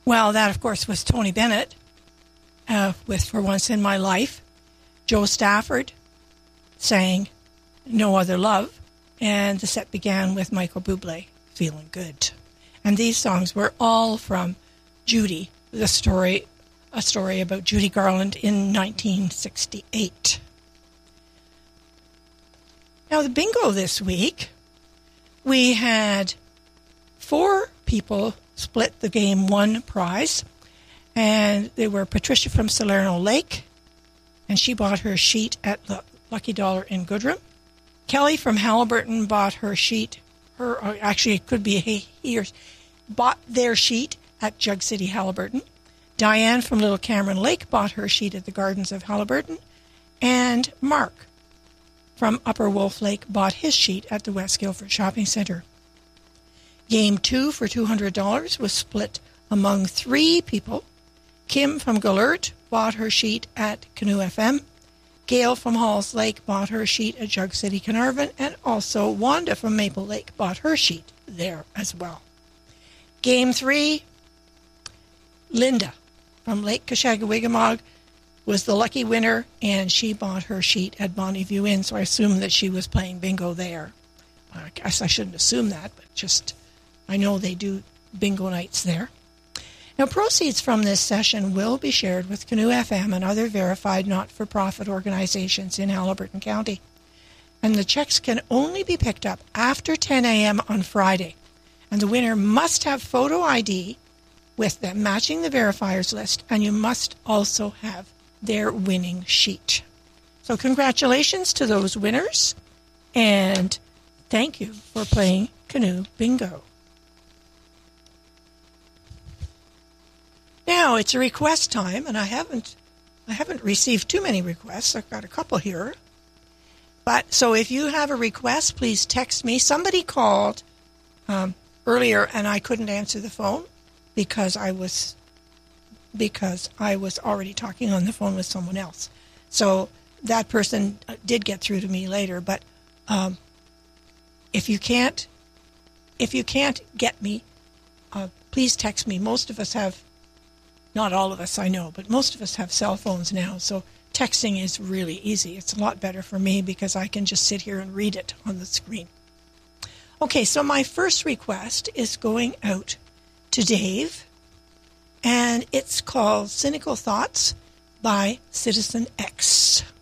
Well, that, of course, was Tony Bennett with For Once in My Life. Joe Stafford sang No Other Love, and the set began with Michael Bublé, Feeling Good. And these songs were all from Judy, a story about Judy Garland in 1968. Now, the bingo this week, we had 4 people split the game 1 prize, and they were Patricia from Salerno Lake, and she bought her sheet at Lucky Dollar in Goodrum. Kelly from Halliburton bought her sheet, actually it could be he or bought their sheet at Jug City Halliburton. Diane from Little Cameron Lake bought her sheet at the Gardens of Halliburton, and Mark from Upper Wolf Lake bought his sheet at the West Guildford Shopping Centre. Game 2 for $200 was split among 3 people. Kim from Gallert bought her sheet at Canoe FM. Gail from Halls Lake bought her sheet at Jug City Carnarvon, and also Wanda from Maple Lake bought her sheet there as well. Game 3, Linda from Lake Kashagawigamog was the lucky winner, and she bought her sheet at Bonneview Inn, so I assume that she was playing bingo there. I guess I shouldn't assume that, but just I know they do bingo nights there. Now, proceeds from this session will be shared with Canoe FM and other verified not-for-profit organizations in Halliburton County. And the checks can only be picked up after 10 a.m. on Friday. And the winner must have photo ID with them matching the verifiers list, and you must also have their winning sheet. So congratulations to those winners, and thank you for playing Canoe Bingo. Now it's a request time, and I haven't received too many requests. I've got a couple here. But so if you have a request, please text me. Somebody called earlier, and I couldn't answer the phone because I was already talking on the phone with someone else. So that person did get through to me later. But if you can't get me, please text me. Most of us have. Not all of us, I know, but most of us have cell phones now, so texting is really easy. It's a lot better for me because I can just sit here and read it on the screen. Okay, so my first request is going out to Dave, and it's called Cynical Thoughts by Citizen X.